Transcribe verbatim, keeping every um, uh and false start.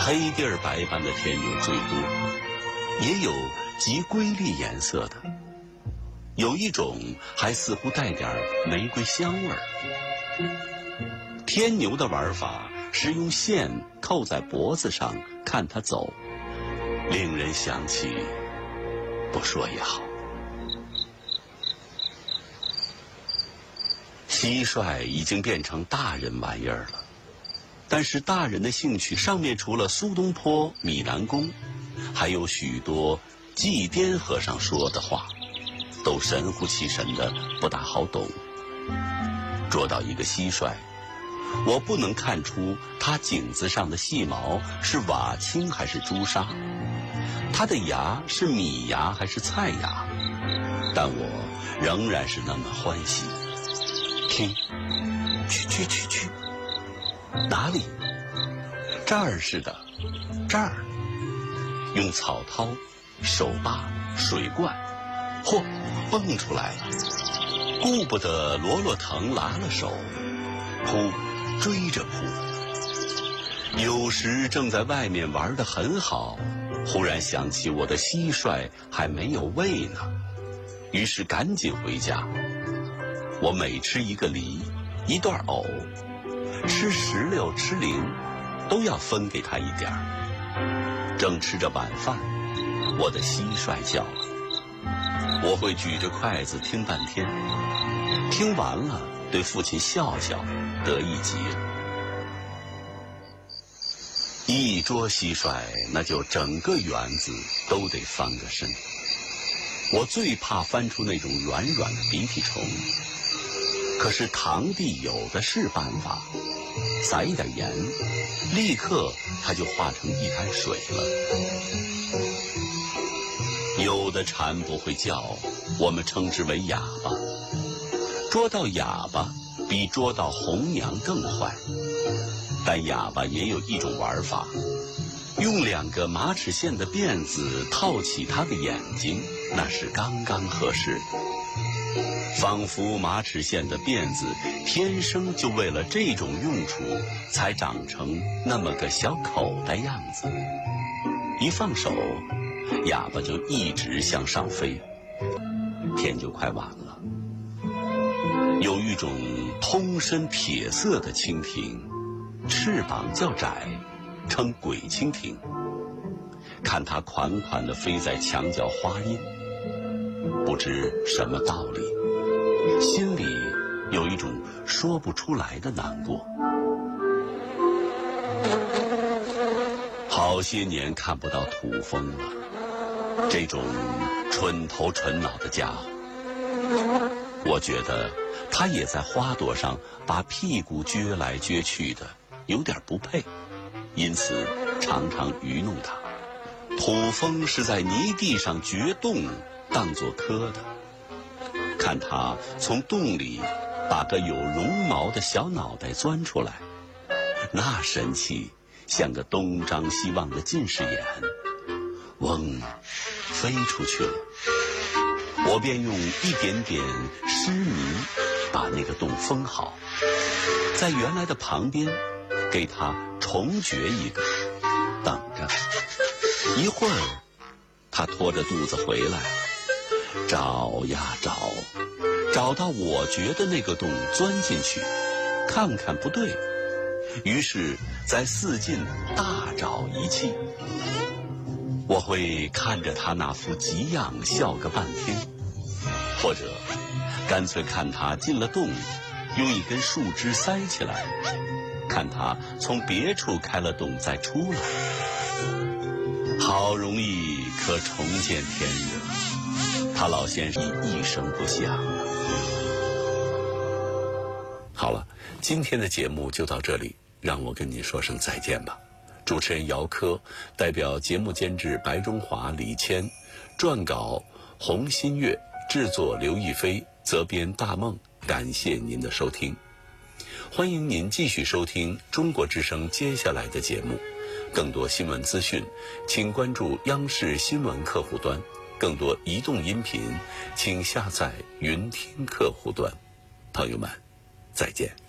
黑地儿白般的天牛最多，也有极瑰丽颜色的，有一种还似乎带点玫瑰香味儿。天牛的玩法是用线扣在脖子上看它走，令人想起不说也好。蟋蟀已经变成大人玩意儿了，但是大人的兴趣上面除了苏东坡、米南宫，还有许多祭奠和尚说的话，都神乎其神的，不大好懂。捉到一个蟋蟀，我不能看出它颈子上的细毛是瓦青还是朱砂，它的牙是米牙还是菜牙，但我仍然是那么欢喜。听，去去去去，哪里？这儿是的，这儿。用草掏、手扒、水灌，嚯，蹦出来了。顾不得罗罗腾拉了手，扑，追着扑。有时正在外面玩得很好，忽然想起我的蟋蟀还没有喂呢，于是赶紧回家。我每吃一个梨，一段藕，吃石榴吃菱，都要分给他一点儿。正吃着晚饭，我的蟋蟀叫了，我会举着筷子听半天，听完了对父亲笑笑，得意极了。一捉蟋蟀，那就整个园子都得翻个身。我最怕翻出那种软软的鼻涕虫，可是堂弟有的是办法，撒一点盐，立刻它就化成一滩水了。有的蝉不会叫，我们称之为哑巴。捉到哑巴比捉到红娘更坏，但哑巴也有一种玩法，用两个马齿苋的辫子套起它的眼睛，那是刚刚合适的。仿佛马齿苋的辫子天生就为了这种用处才长成那么个小口袋样子，一放手，哑巴就一直向上飞。天就快晚了。有一种通身铁色的蜻蜓，翅膀较窄，称鬼蜻蜓。看它款款地飞在墙角花荫，不知什么道理，心里有一种说不出来的难过。好些年看不到土蜂了，这种蠢头蠢脑的家伙，我觉得他也在花朵上把屁股撅来撅去的，有点不配，因此常常愚弄他。土蜂是在泥地上掘洞当作磕的，看他从洞里把个有绒毛的小脑袋钻出来，那神气像个东张西望的近视眼，嗡，飞出去了。我便用一点点湿泥把那个洞封好，在原来的旁边给它重掘一个，等着。一会儿它拖着肚子回来了，找呀找，找到我掘的那个洞钻进去，看看不对，于是在四近大找一气。我会看着他那副急样笑个半天，或者干脆看他进了洞，用一根树枝塞起来，看他从别处开了洞再出来。好容易可重见天日，他老先生一声不响。好了，今天的节目就到这里，让我跟您说声再见吧。主持人姚科，代表节目监制白中华、李谦，撰稿洪新月，制作刘亦菲，责编大梦。感谢您的收听，欢迎您继续收听中国之声接下来的节目。更多新闻资讯，请关注央视新闻客户端；更多移动音频，请下载云听客户端。朋友们，再见。